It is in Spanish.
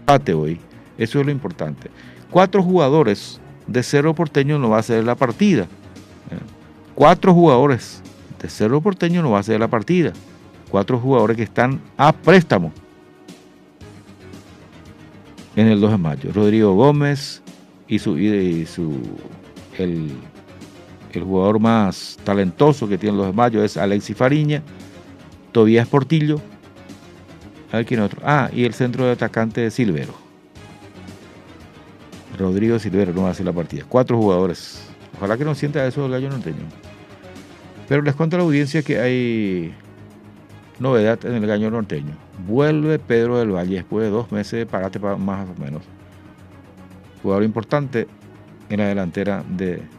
empate hoy. Eso es lo importante. 4 jugadores de Cerro Porteño no va a ser la partida. 4 jugadores de Cerro Porteño no va a ser la partida. 4 jugadores que están a préstamo en el 2 de mayo. Rodrigo Gómez el jugador más talentoso que tiene el 2 de mayo es Alexis Fariña, Tobías Portillo. A ver quién otro. Y el centro de atacante de Silvero. Rodrigo Silvero no va a hacer la partida. 4 jugadores. Ojalá que no sienta eso el Gallo Norteño. Pero les cuento a la audiencia que hay novedad en el Gallo Norteño. Vuelve Pedro del Valle después de 2 meses de parate más o menos. Jugador importante en la delantera de